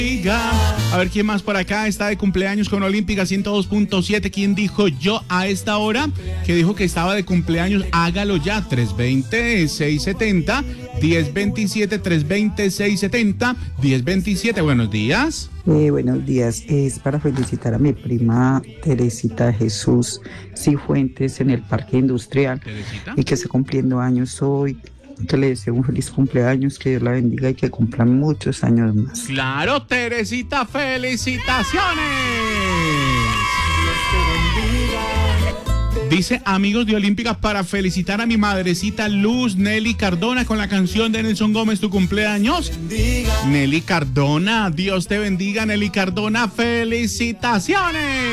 A ver quién más por acá está de cumpleaños con Olímpica 102.7. ¿Quién dijo yo a esta hora? Que dijo que estaba de cumpleaños. Hágalo ya. 320-670-1027. 320-670-1027. Buenos días. Buenos días. Es para felicitar a mi prima Teresita Jesús Cifuentes en el Parque Industrial. Teresita. Y que esté cumpliendo años hoy. Que le deseo un feliz cumpleaños, que Dios la bendiga y que cumplan muchos años más. Claro, Teresita, felicitaciones. Dice amigos de Olímpica para felicitar a mi madrecita Luz Nelly Cardona con la canción de Nelson Gómez, tu cumpleaños. Nelly Cardona, Dios te bendiga, Nelly Cardona, felicitaciones.